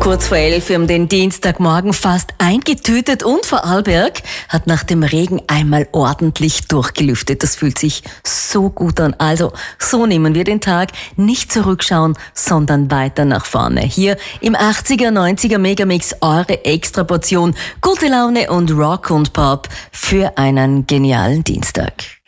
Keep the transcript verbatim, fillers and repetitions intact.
Kurz vor elf um den Dienstagmorgen fast eingetütet und Vorarlberg hat nach dem Regen einmal ordentlich durchgelüftet. Das fühlt sich so gut an. Also so nehmen wir den Tag. Nicht zurückschauen, sondern weiter nach vorne. Hier im achtziger, neunziger Megamix eure Extraportion gute Laune und Rock und Pop für einen genialen Dienstag.